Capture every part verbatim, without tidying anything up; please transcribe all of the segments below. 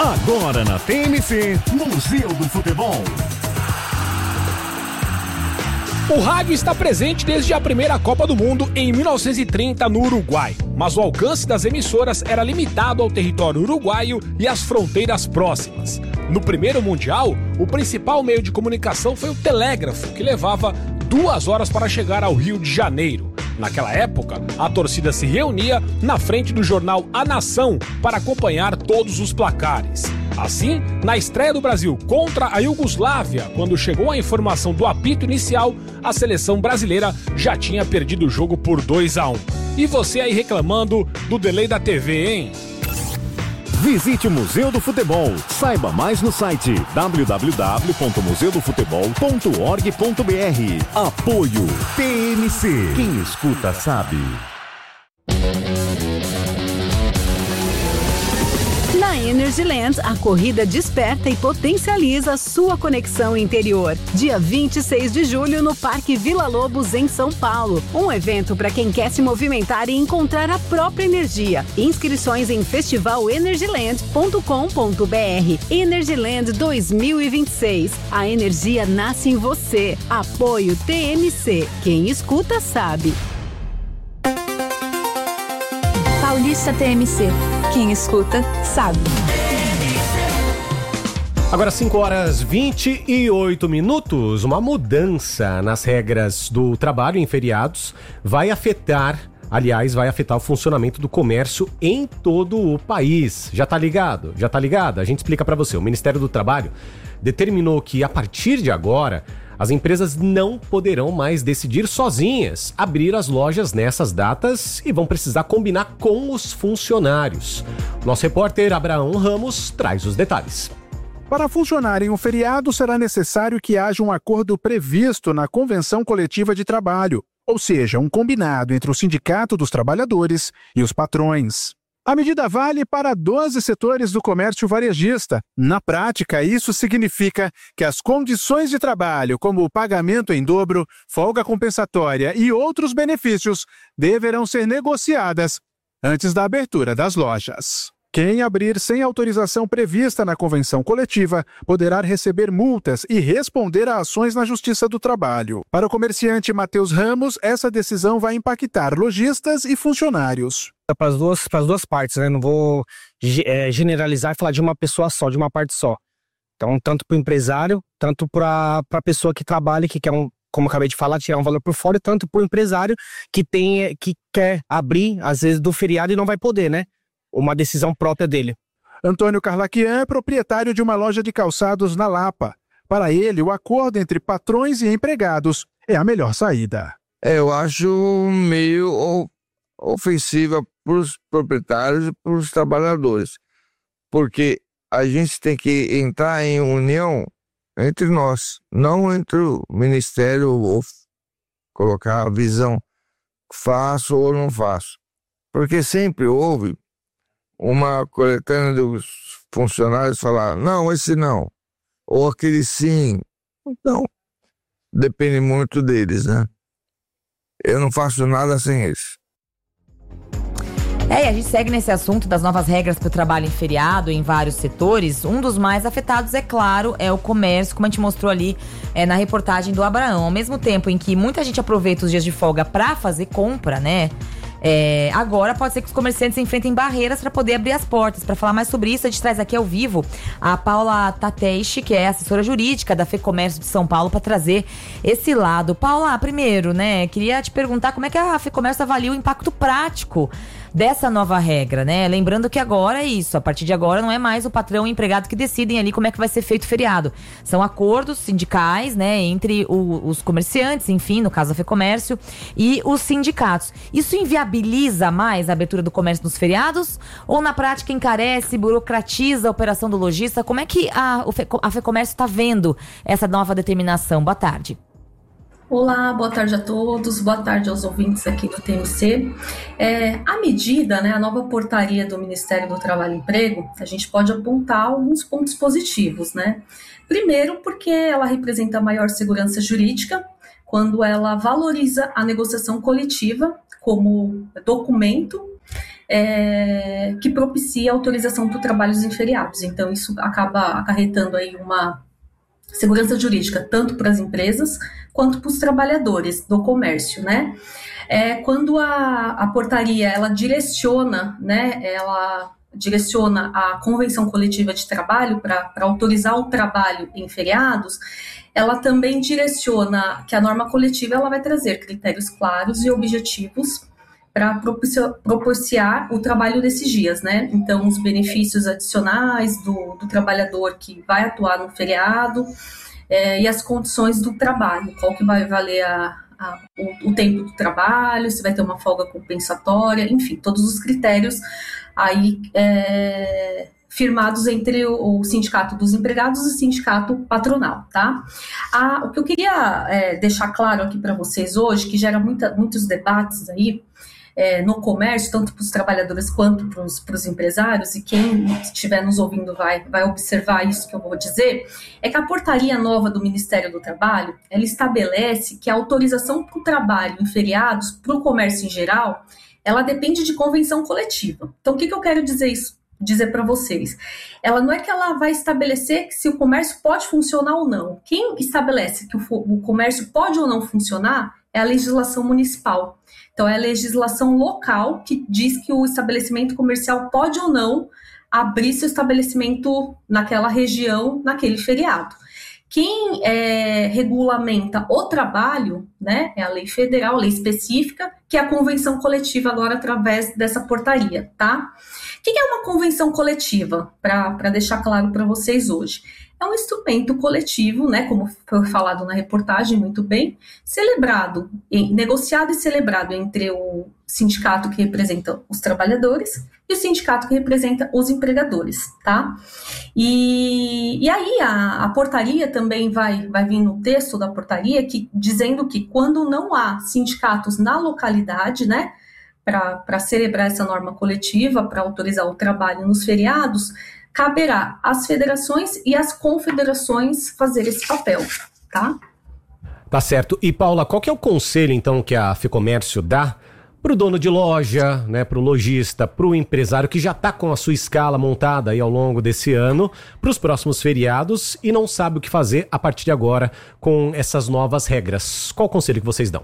Agora na T M C, Museu do Futebol. O rádio está presente desde a primeira Copa do Mundo em mil novecentos e trinta no Uruguai, mas o alcance das emissoras era limitado ao território uruguaio e às fronteiras próximas. No primeiro Mundial, o principal meio de comunicação foi o telégrafo, que levava duas horas para chegar ao Rio de Janeiro. Naquela época, a torcida se reunia na frente do jornal A Nação para acompanhar todos os placares. Assim, na estreia do Brasil contra a Iugoslávia, quando chegou a informação do apito inicial, a seleção brasileira já tinha perdido o jogo por dois a um. E você aí reclamando do delay da T V, hein? Visite o Museu do Futebol. Saiba mais no site w w w ponto museu do futebol ponto org ponto b r. Apoio T M C. Quem escuta sabe. Na Energyland, a corrida desperta e potencializa sua conexão interior. Dia vinte e seis de julho, no Parque Vila Lobos, em São Paulo. Um evento para quem quer se movimentar e encontrar a própria energia. Inscrições em festival energyland ponto com ponto b r. Energyland dois mil e vinte e seis. A energia nasce em você. Apoio T M C. Quem escuta sabe. Paulista T M C. Quem escuta, sabe. Agora cinco horas e vinte e oito minutos. Uma mudança nas regras do trabalho em feriados vai afetar, aliás, vai afetar o funcionamento do comércio em todo o país. Já tá ligado? Já tá ligado? A gente explica pra você. O Ministério do Trabalho determinou que, a partir de agora, as empresas não poderão mais decidir sozinhas abrir as lojas nessas datas e vão precisar combinar com os funcionários. Nosso repórter Abraão Ramos traz os detalhes. Para funcionar em um feriado, será necessário que haja um acordo previsto na Convenção Coletiva de Trabalho, ou seja, um combinado entre o Sindicato dos Trabalhadores e os patrões. A medida vale para doze setores do comércio varejista. Na prática, isso significa que as condições de trabalho, como o pagamento em dobro, folga compensatória e outros benefícios, deverão ser negociadas antes da abertura das lojas. Quem abrir sem autorização prevista na convenção coletiva poderá receber multas e responder a ações na Justiça do Trabalho. Para o comerciante Matheus Ramos, essa decisão vai impactar lojistas e funcionários. Para as duas, para as duas partes, né? Não vou é, generalizar e falar de uma pessoa só, de uma parte só. Então, tanto para o empresário, tanto para a pessoa que trabalha, que quer, um, como eu acabei de falar, tirar um valor por fora, tanto para o empresário que, tem, que quer abrir, às vezes, do feriado e não vai poder, né? Uma decisão própria dele. Antônio Carlaquian é proprietário de uma loja de calçados na Lapa. Para ele, o acordo entre patrões e empregados é a melhor saída. É, eu acho meio ofensiva para os proprietários e para os trabalhadores, porque a gente tem que entrar em união entre nós, não entre o Ministério ou colocar a visão, faço ou não faço, porque sempre houve uma coletânea dos funcionários falar, não, esse não, ou aquele sim. Então, depende muito deles, né? Eu não faço nada sem eles. É, e a gente segue nesse assunto das novas regras para o trabalho em feriado em vários setores. Um dos mais afetados, é claro, é o comércio, como a gente mostrou ali é, na reportagem do Abraão. Ao mesmo tempo em que muita gente aproveita os dias de folga para fazer compra, né? É, agora pode ser que os comerciantes enfrentem barreiras para poder abrir as portas. Para falar mais sobre isso, a gente traz aqui ao vivo a Paula Tateishi, que é assessora jurídica da FEComércio de São Paulo, para trazer esse lado. Paula, primeiro, né, queria te perguntar como é que a FEComércio avalia o impacto prático dessa nova regra, né? Lembrando que agora é isso, a partir de agora não é mais o patrão e o empregado que decidem ali como é que vai ser feito o feriado. São acordos sindicais, né, entre o, os comerciantes, enfim, no caso da FEComércio, e os sindicatos. Isso inviabiliza mais a abertura do comércio nos feriados? Ou na prática encarece, burocratiza a operação do lojista? Como é que a, a FEComércio está vendo essa nova determinação? Boa tarde. Olá, boa tarde a todos, boa tarde aos ouvintes aqui do T M C. É, a medida, né, a nova portaria do Ministério do Trabalho e Emprego, a gente pode apontar alguns pontos positivos, né? Primeiro, porque ela representa maior segurança jurídica, quando ela valoriza a negociação coletiva como documento é, que propicia a autorização por trabalhos em feriados. Então, isso acaba acarretando aí uma segurança jurídica, tanto para as empresas quanto para os trabalhadores do comércio, né? É, quando a, a portaria, ela direciona, né, ela direciona a convenção coletiva de trabalho para autorizar o trabalho em feriados, ela também direciona que a norma coletiva ela vai trazer critérios claros e objetivos para propiciar o trabalho desses dias, né? Então, os benefícios adicionais do, do trabalhador que vai atuar no feriado é, e as condições do trabalho, qual que vai valer a, a, o, o tempo do trabalho, se vai ter uma folga compensatória, enfim, todos os critérios aí é, firmados entre o, o sindicato dos empregados e o sindicato patronal, tá? Ah, o que eu queria é, deixar claro aqui para vocês hoje, que gera muita, muitos debates aí, É, no comércio, tanto para os trabalhadores quanto para os empresários, e quem estiver nos ouvindo vai, vai observar isso que eu vou dizer, é que a portaria nova do Ministério do Trabalho, ela estabelece que a autorização para o trabalho em feriados, para o comércio em geral, ela depende de convenção coletiva. Então, o que, que eu quero dizer isso? dizer para vocês. Ela não é que ela vai estabelecer se o comércio pode funcionar ou não. Quem estabelece que o, o comércio pode ou não funcionar é a legislação municipal. Então, é a legislação local que diz que o estabelecimento comercial pode ou não abrir seu estabelecimento naquela região, naquele feriado. Quem é, regulamenta o trabalho, né, é a lei federal, lei específica, que é a convenção coletiva agora através dessa portaria, tá? O que é uma convenção coletiva? Para deixar claro para vocês hoje. É um instrumento coletivo, né, como foi falado na reportagem muito bem, celebrado, negociado e celebrado entre o sindicato que representa os trabalhadores e o sindicato que representa os empregadores, tá? E, e aí a, a portaria também vai, vai vir no texto da portaria que, dizendo que quando não há sindicatos na localidade, né, para celebrar essa norma coletiva, para autorizar o trabalho nos feriados, caberá às federações e às confederações fazer esse papel, tá? Tá certo. E, Paula, qual que é o conselho, então, que a FEComércio dá para o dono de loja, né, para o lojista, para o empresário que já está com a sua escala montada aí ao longo desse ano, para os próximos feriados e não sabe o que fazer a partir de agora com essas novas regras? Qual o conselho que vocês dão?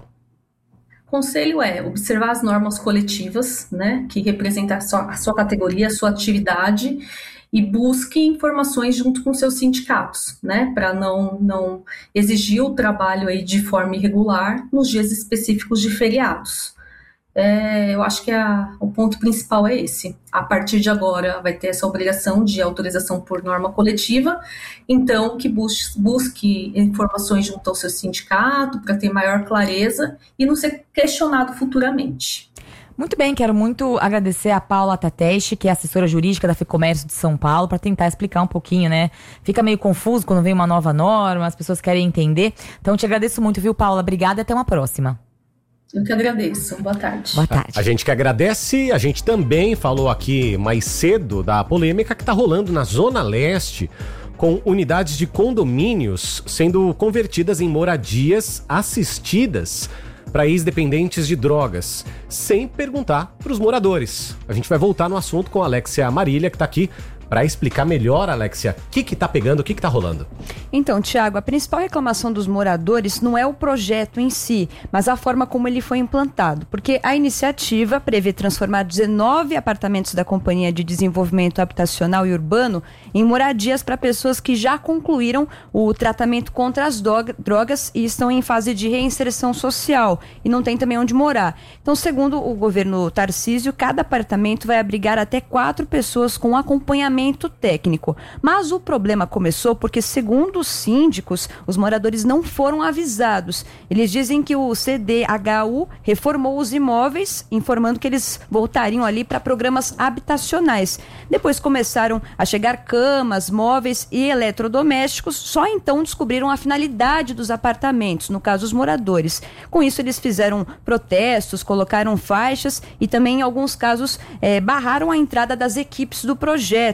O conselho é observar as normas coletivas, né, que representam a sua, a sua categoria, a sua atividade, e busque informações junto com seus sindicatos, né, para não, não exigir o trabalho aí de forma irregular nos dias específicos de feriados. É, eu acho que a, o ponto principal é esse. A partir de agora vai ter essa obrigação de autorização por norma coletiva, então que busque, busque informações junto ao seu sindicato para ter maior clareza e não ser questionado futuramente. Muito bem, quero muito agradecer a Paula Tateste, que é assessora jurídica da FEComércio de São Paulo, para tentar explicar um pouquinho, né? Fica meio confuso quando vem uma nova norma, as pessoas querem entender. Então, te agradeço muito, viu, Paula? Obrigada e até uma próxima. Eu que agradeço. Boa tarde. Boa tarde. A, a gente que agradece, a gente também falou aqui mais cedo da polêmica que está rolando na Zona Leste, com unidades de condomínios sendo convertidas em moradias assistidas para ex-dependentes de drogas, sem perguntar para os moradores. A gente vai voltar no assunto com a Alexia Marília, que está aqui para explicar melhor, Alexia, o que que tá pegando, o que que tá rolando. Então, Tiago, a principal reclamação dos moradores não é o projeto em si, mas a forma como ele foi implantado, porque a iniciativa prevê transformar dezenove apartamentos da Companhia de Desenvolvimento Habitacional e Urbano em moradias para pessoas que já concluíram o tratamento contra as drogas e estão em fase de reinserção social e não tem também onde morar. Então, segundo o governo Tarcísio, cada apartamento vai abrigar até quatro pessoas com acompanhamento técnico. Mas o problema começou porque, segundo os síndicos, os moradores não foram avisados. Eles dizem que o C D H U reformou os imóveis, informando que eles voltariam ali para programas habitacionais. Depois começaram a chegar camas, móveis e eletrodomésticos, só então descobriram a finalidade dos apartamentos, no caso os moradores. Com isso eles fizeram protestos, colocaram faixas e também em alguns casos eh, barraram a entrada das equipes do projeto.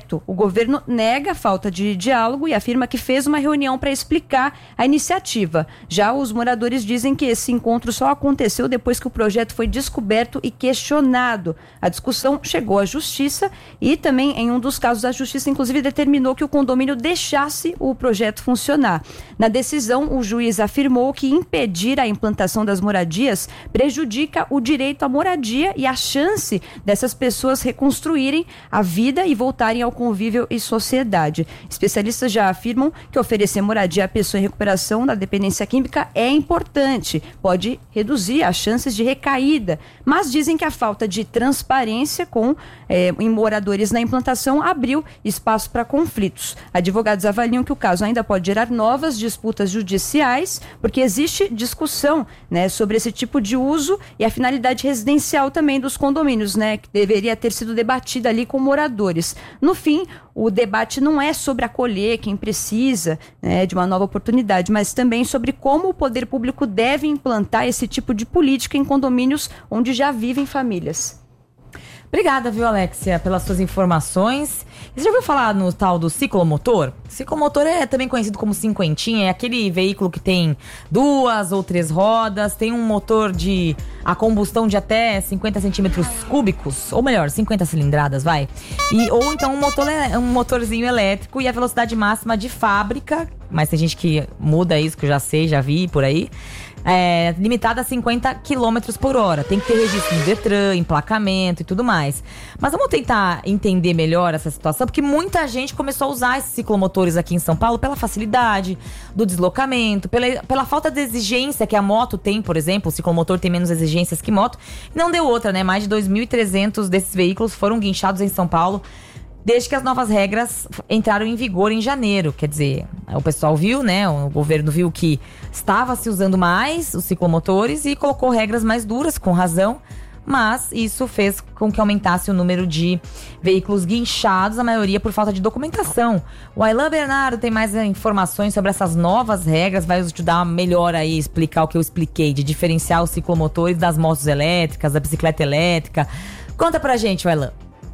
projeto. O governo nega a falta de diálogo e afirma que fez uma reunião para explicar a iniciativa. Já os moradores dizem que esse encontro só aconteceu depois que o projeto foi descoberto e questionado. A discussão chegou à justiça e também, em um dos casos, a justiça inclusive determinou que o condomínio deixasse o projeto funcionar. Na decisão, o juiz afirmou que impedir a implantação das moradias prejudica o direito à moradia e a chance dessas pessoas reconstruírem a vida e voltarem ao convívio e sociedade. Especialistas já afirmam que oferecer moradia à pessoa em recuperação da dependência química é importante, pode reduzir as chances de recaída, mas dizem que a falta de transparência com eh, em moradores na implantação abriu espaço para conflitos. Advogados avaliam que o caso ainda pode gerar novas disputas judiciais, porque existe discussão, né, sobre esse tipo de uso e a finalidade residencial também dos condomínios, né, que deveria ter sido debatida ali com moradores. No fim, o debate não é sobre acolher quem precisa, né, de uma nova oportunidade, mas também sobre como o poder público deve implantar esse tipo de política em condomínios onde já vivem famílias. Obrigada, viu, Alexia, pelas suas informações. Você já ouviu falar no tal do ciclomotor? Ciclomotor é também conhecido como cinquentinha, é aquele veículo que tem duas ou três rodas, tem um motor de a combustão de até cinquenta centímetros cúbicos, ou melhor, cinquenta cilindradas, vai. E, ou então um, motor, um motorzinho elétrico e a velocidade máxima de fábrica, mas tem gente que muda isso, que eu já sei, já vi por aí. É, limitada a cinquenta quilômetros por hora. Tem que ter registro no Detran, emplacamento e tudo mais. Mas vamos tentar entender melhor essa situação, porque muita gente começou a usar esses ciclomotores aqui em São Paulo pela facilidade do deslocamento, pela, pela falta de exigência que a moto tem, por exemplo. O ciclomotor tem menos exigências que moto. E não deu outra, né? Mais de dois mil e trezentos desses veículos foram guinchados em São Paulo desde que as novas regras entraram em vigor em janeiro. Quer dizer, o pessoal viu, né? O governo viu que estava se usando mais os ciclomotores e colocou regras mais duras, com razão. Mas isso fez com que aumentasse o número de veículos guinchados, a maioria por falta de documentação. O Aylan Bernardo tem mais informações sobre essas novas regras, vai ajudar melhor aí a explicar o que eu expliquei, de diferenciar os ciclomotores das motos elétricas, da bicicleta elétrica. Conta pra gente, Aylan.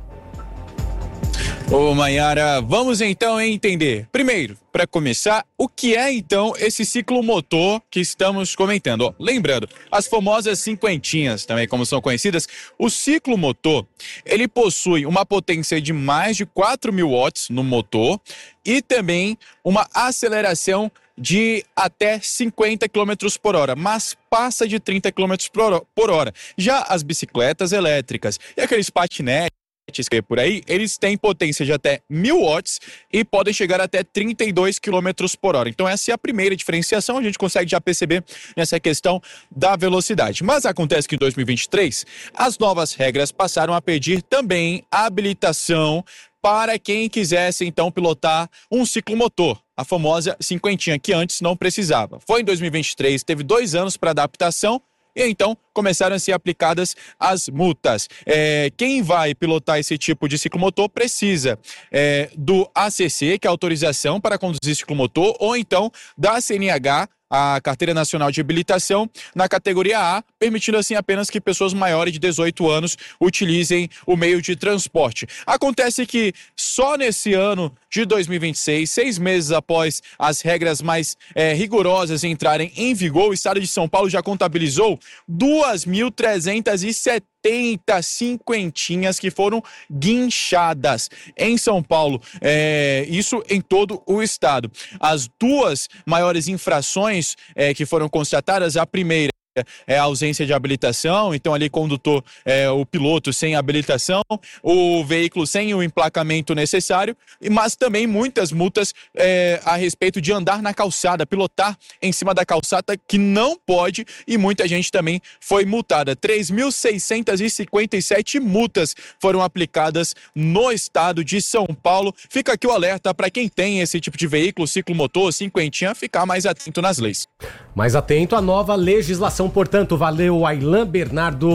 Ô Mayara, vamos então entender. Primeiro, para começar, o que é então esse ciclomotor que estamos comentando? Ó, lembrando, as famosas cinquentinhas, também como são conhecidas, o ciclomotor, ele possui uma potência de mais de quatro mil watts no motor e também uma aceleração de até cinquenta quilômetros por hora, mas passa de trinta quilômetros por hora. Já as bicicletas elétricas e aqueles patinetes que por aí, eles têm potência de até mil watts e podem chegar até trinta e dois quilômetros por hora. Então essa é a primeira diferenciação, a gente consegue já perceber nessa questão da velocidade. Mas acontece que em dois mil e vinte e três, as novas regras passaram a pedir também habilitação para quem quisesse então pilotar um ciclomotor, a famosa cinquentinha, que antes não precisava. Foi em dois mil e vinte e três, teve dois anos para adaptação, e então começaram a ser aplicadas as multas. É, quem vai pilotar esse tipo de ciclomotor precisa é, do A C C, que é a autorização para conduzir ciclomotor, ou então da C N H, a Carteira Nacional de Habilitação, na categoria A, permitindo assim apenas que pessoas maiores de dezoito anos utilizem o meio de transporte. Acontece que só nesse ano de dois mil e vinte e seis, seis meses após as regras mais é, rigorosas entrarem em vigor, o estado de São Paulo já contabilizou duas mil trezentas e setenta cinquentinhas que foram guinchadas em São Paulo, é, isso em todo o estado. As duas maiores infrações é, que foram constatadas, a primeira é a ausência de habilitação, então ali condutor, é, o piloto sem habilitação, o veículo sem o emplacamento necessário, mas também muitas multas é, a respeito de andar na calçada, pilotar em cima da calçada, que não pode, e muita gente também foi multada. três mil seiscentas e cinquenta e sete multas foram aplicadas no estado de São Paulo. Fica aqui o alerta para quem tem esse tipo de veículo, ciclomotor, cinquentinha, ficar mais atento nas leis. Mais atento à nova legislação, portanto. Valeu, Aylan Bernardo.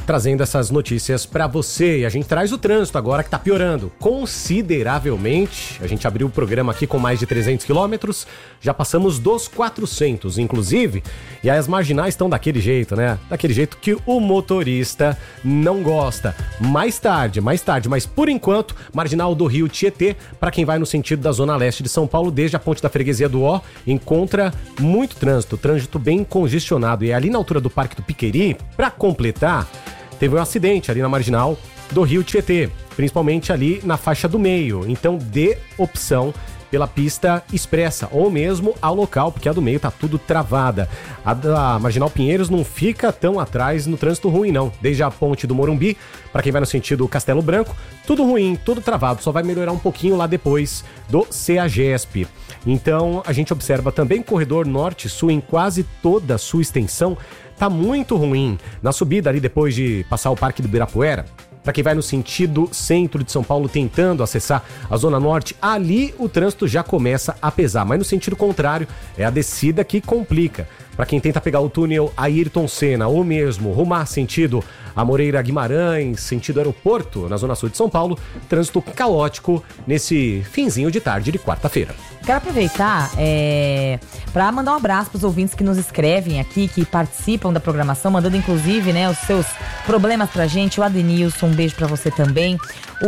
trazendo essas notícias para você. E a gente traz o trânsito agora que tá piorando consideravelmente. A gente abriu o programa aqui com mais de trezentos quilômetros, já passamos dos quatrocentos, inclusive. E aí as marginais estão daquele jeito, né? Daquele jeito que o motorista não gosta. Mais tarde, mais tarde, mas por enquanto, marginal do Rio Tietê, para quem vai no sentido da zona leste de São Paulo, desde a ponte da Freguesia do Ó, encontra muito trânsito, trânsito bem congestionado. E ali na altura do Parque do Piqueri, para completar, teve um acidente ali na marginal do Rio Tietê, principalmente ali na faixa do meio. Então dê opção pela pista expressa ou mesmo ao local, porque a do meio tá tudo travada. A da Marginal Pinheiros não fica tão atrás no trânsito ruim não, desde a ponte do Morumbi, para quem vai no sentido Castelo Branco, tudo ruim, tudo travado, só vai melhorar um pouquinho lá depois do CEAGESP. Então a gente observa também o corredor norte-sul em quase toda a sua extensão, tá muito ruim. Na subida ali depois de passar o Parque do Ibirapuera, para quem vai no sentido centro de São Paulo tentando acessar a Zona Norte, ali o trânsito já começa a pesar, mas no sentido contrário é a descida que complica. Para quem tenta pegar o túnel Ayrton Senna ou mesmo rumar sentido a Moreira Guimarães, sentido aeroporto, na Zona Sul de São Paulo, trânsito caótico nesse finzinho de tarde de quarta-feira. Quero aproveitar é, para mandar um abraço para os ouvintes que nos escrevem aqui, que participam da programação, mandando inclusive, né, os seus problemas pra gente. O Adenilson, um beijo para você também.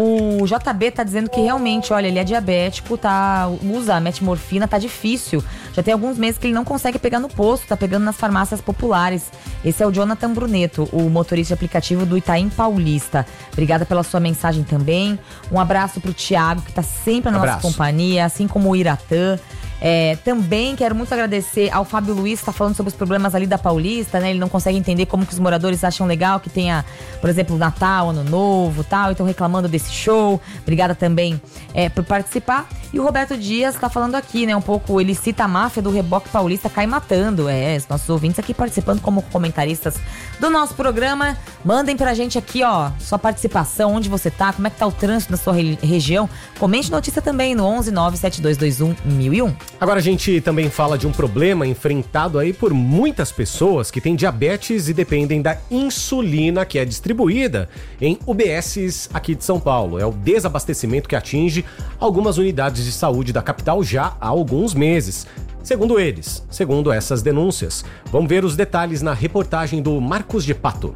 O J B tá dizendo que realmente, olha, ele é diabético, tá, usa metmorfina, tá difícil. Já tem alguns meses que ele não consegue pegar no posto, tá pegando nas farmácias populares. Esse é o Jonathan Bruneto, o motorista de aplicativo do Itaim Paulista. Obrigada pela sua mensagem também. Um abraço pro Thiago, que tá sempre na nossa Abraço. companhia, assim como o Iratã. É, também quero muito agradecer ao Fábio Luiz, que está falando sobre os problemas ali da Paulista, né? Ele não consegue entender como que os moradores acham legal que tenha, por exemplo, Natal, Ano Novo, tal, e estão reclamando desse show. Obrigada também é, por participar. E o Roberto Dias está falando aqui, né? Um pouco, ele cita a máfia do reboque paulista cai matando. É, os nossos ouvintes aqui participando como comentaristas do nosso programa. Mandem pra gente aqui, ó, sua participação, onde você tá, como é que tá o trânsito na sua re- região. Comente notícia também no onze nove sete dois dois um mil e um. Agora a gente também fala de um problema enfrentado aí por muitas pessoas que têm diabetes e dependem da insulina que é distribuída em U B Ss aqui de São Paulo. É o desabastecimento que atinge algumas unidades de saúde da capital já há alguns meses. Segundo eles, segundo essas denúncias. Vamos ver os detalhes na reportagem do Marcos de Pato.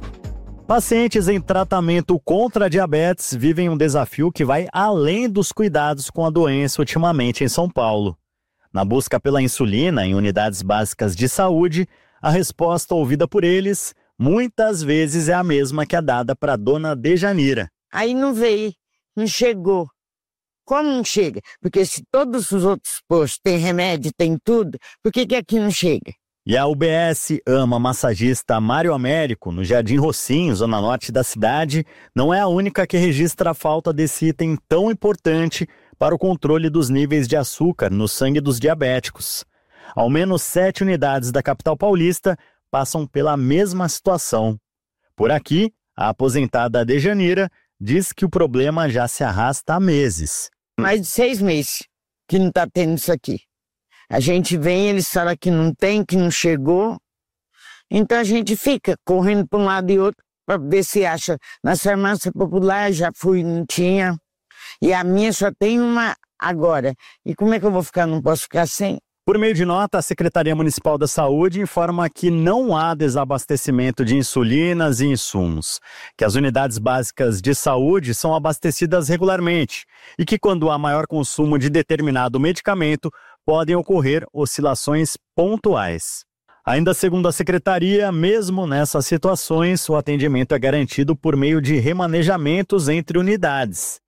Pacientes em tratamento contra a diabetes vivem um desafio que vai além dos cuidados com a doença ultimamente em São Paulo. Na busca pela insulina em unidades básicas de saúde, a resposta ouvida por eles muitas vezes é a mesma que a dada para a dona Dejanira. Aí não veio, não chegou. Como não chega? Porque se todos os outros postos têm remédio, tem tudo, por que que aqui não chega? E a U B S Ama Massagista Mário Américo, no Jardim Rocinho, zona norte da cidade, não é a única que registra a falta desse item tão importante para o controle dos níveis de açúcar no sangue dos diabéticos. Ao menos sete unidades da capital paulista passam pela mesma situação. Por aqui, a aposentada Dejanira diz que o problema já se arrasta há meses. Mais de seis meses que não está tendo isso aqui. A gente vem, eles falam que não tem, que não chegou. Então a gente fica correndo para um lado e outro para ver se acha. Nas farmácias populares já fui, não tinha. E a minha só tem uma agora. E como é que eu vou ficar? Não posso ficar sem? Por meio de nota, a Secretaria Municipal da Saúde informa que não há desabastecimento de insulinas e insumos, que as unidades básicas de saúde são abastecidas regularmente e que quando há maior consumo de determinado medicamento, podem ocorrer oscilações pontuais. Ainda segundo a Secretaria, mesmo nessas situações, o atendimento é garantido por meio de remanejamentos entre unidades.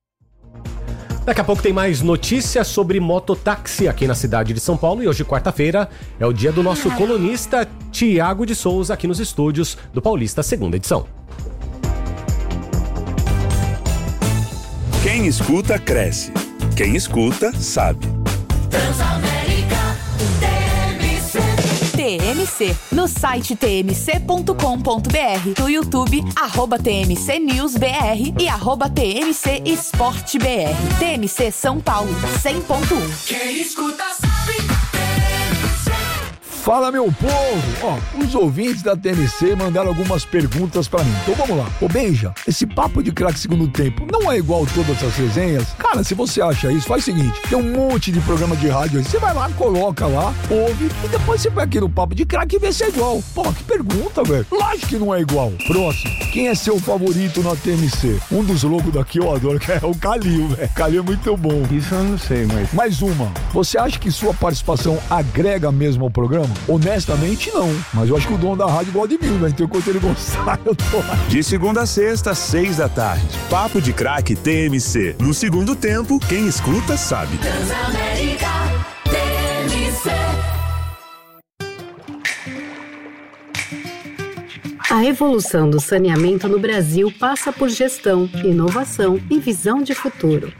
Daqui a pouco tem mais notícias sobre mototáxi aqui na cidade de São Paulo e hoje, quarta-feira, é o dia do nosso colunista Tiago de Souza aqui nos estúdios do Paulista, segunda edição. Quem escuta, cresce. Quem escuta, sabe. Transamérica T M C, no site t m c ponto com ponto b r, no YouTube, arroba T M C News B R e arroba T M C Esporte B R. T M C São Paulo, cem ponto um. Quem escuta sabe. Fala, meu povo! Ó, os ouvintes da T M C mandaram algumas perguntas pra mim. Então vamos lá. Ô, Benja, esse papo de craque segundo tempo não é igual todas as resenhas? Cara, se você acha isso, faz o seguinte, tem um monte de programa de rádio aí. Você vai lá, coloca lá, ouve, e depois você vai aqui no papo de craque e vê se é igual. Pô, que pergunta, velho. Lógico que não é igual. Próximo. Quem é seu favorito na T M C? Um dos loucos daqui eu adoro, que é o Calil, velho. Calil é muito bom. Isso eu não sei, mas... Mais uma. Você acha que sua participação agrega mesmo ao programa? Honestamente, não. Mas eu acho que o dono da rádio gosta de mim, né? Então, enquanto ele gostar, eu tô lá. De segunda a sexta, seis da tarde. Papo de craque T M C. No segundo tempo, quem escuta sabe. Transamérica T M C. A evolução do saneamento no Brasil passa por gestão, inovação e visão de futuro.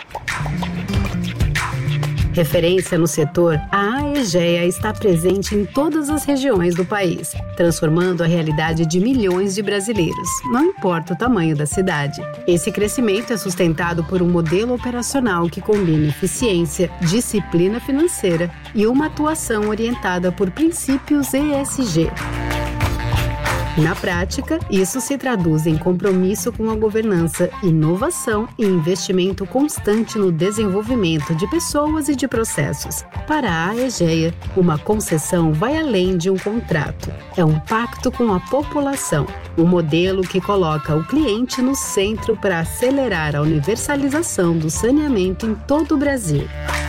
Referência no setor, a Aegea está presente em todas as regiões do país, transformando a realidade de milhões de brasileiros, não importa o tamanho da cidade. Esse crescimento é sustentado por um modelo operacional que combina eficiência, disciplina financeira e uma atuação orientada por princípios E S G. Na prática, isso se traduz em compromisso com a governança, inovação e investimento constante no desenvolvimento de pessoas e de processos. Para a Aegea, uma concessão vai além de um contrato. É um pacto com a população, um modelo que coloca o cliente no centro para acelerar a universalização do saneamento em todo o Brasil.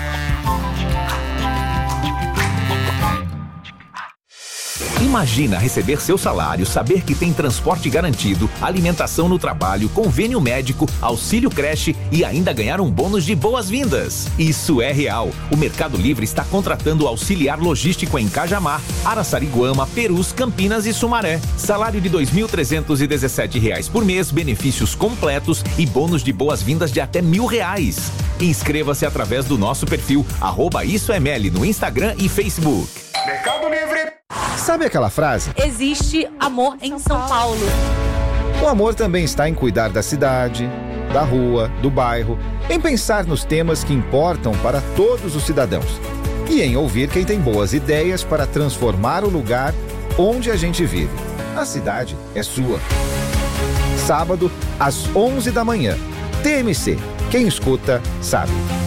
Imagina receber seu salário, saber que tem transporte garantido, alimentação no trabalho, convênio médico, auxílio creche e ainda ganhar um bônus de boas-vindas. Isso é real. O Mercado Livre está contratando auxiliar logístico em Cajamar, Araçariguama, Perus, Campinas e Sumaré. Salário de dois mil trezentos e dezessete reais por mês, benefícios completos e bônus de boas-vindas de até mil reais. Inscreva-se através do nosso perfil arroba isso é mel no Instagram e Facebook. Mercado Livre. Sabe aquela frase? Existe amor em São Paulo. O amor também está em cuidar da cidade, da rua, do bairro, em pensar nos temas que importam para todos os cidadãos e em ouvir quem tem boas ideias para transformar o lugar onde a gente vive. A cidade é sua. Sábado, às onze da manhã. T M C. Quem escuta, sabe.